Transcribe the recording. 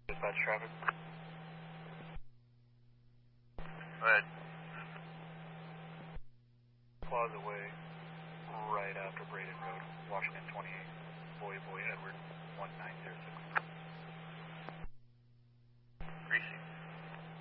Dispatch traffic. Go ahead. Plaza Way, right after Braden Road, Washington 28, Boy Edward, 1